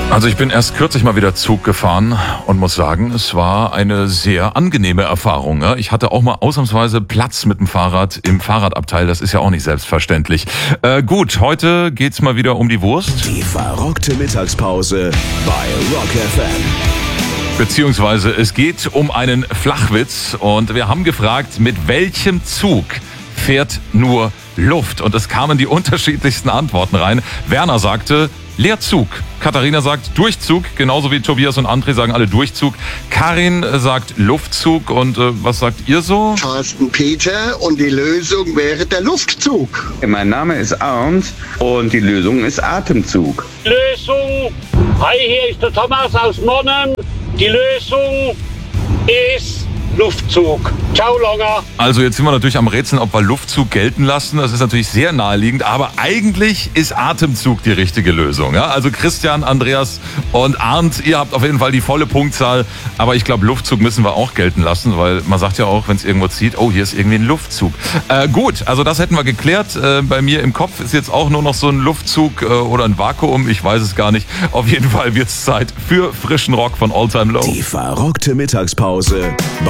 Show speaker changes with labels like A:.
A: Also ich bin erst kürzlich mal wieder Zug gefahren und muss sagen, es war eine sehr angenehme Erfahrung. Ja? Ich hatte auch mal ausnahmsweise Platz mit dem Fahrrad im Fahrradabteil. Das ist ja auch nicht selbstverständlich. Gut, heute geht's mal wieder um die Wurst.
B: Die verrockte Mittagspause bei Rock FM.
A: Beziehungsweise es geht um einen Flachwitz und wir haben gefragt, mit welchem Zug fährt nur Luft? Und es kamen die unterschiedlichsten Antworten rein. Werner sagte Leerzug. Katharina sagt Durchzug, genauso wie Tobias und André sagen alle Durchzug. Karin sagt Luftzug und was sagt ihr so?
C: Carsten Peter und die Lösung wäre der Luftzug.
D: Mein Name ist Arndt und die Lösung ist Atemzug.
E: Lösung. Hi, hier ist der Thomas aus Monnem. Die Lösung ist Luftzug. Ciao, Longer.
A: Also jetzt sind wir natürlich am Rätseln, ob wir Luftzug gelten lassen. Das ist natürlich sehr naheliegend, aber eigentlich ist Atemzug die richtige Lösung. Ja? Also Christian, Andreas und Arndt, ihr habt auf jeden Fall die volle Punktzahl. Aber ich glaube, Luftzug müssen wir auch gelten lassen, weil man sagt ja auch, wenn es irgendwo zieht, oh, hier ist irgendwie ein Luftzug. Gut, also das hätten wir geklärt. Bei mir im Kopf ist jetzt auch nur noch so ein Luftzug oder ein Vakuum. Ich weiß es gar nicht. Auf jeden Fall wird es Zeit für frischen Rock von All Time Low.
B: Die verrockte Mittagspause bei